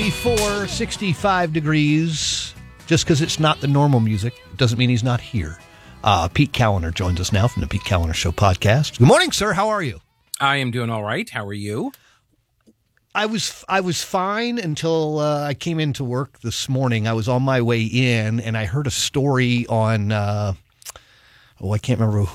64, 65 degrees. Just because it's not the normal music doesn't mean he's not here. Pete Kaliner joins us now from the Pete Kaliner Show podcast. Good morning, sir. How are you? I am doing all right. How are you? I was fine until I came into work this morning. I was on my way in, and I heard a story on, I can't remember